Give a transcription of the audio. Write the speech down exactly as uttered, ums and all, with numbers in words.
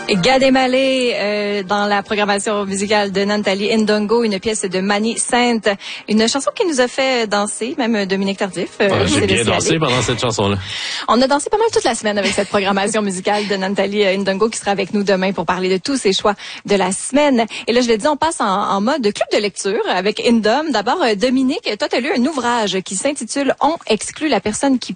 Gad Elmaleh euh, dans la programmation musicale de Nantali Ndongo, une pièce de Mani Sainte, une chanson qui nous a fait danser, même Dominique Tardif. Euh, ouais, J'ai bien dansé aller. pendant cette chanson-là. On a dansé pas mal toute la semaine avec cette programmation musicale de Nantali Ndongo qui sera avec nous demain pour parler de tous ses choix de la semaine. Et là, je l'ai dit, on passe en, en mode club de lecture avec Indom. D'abord, Dominique, toi, tu as lu un ouvrage qui s'intitule « On exclut la personne qui part ».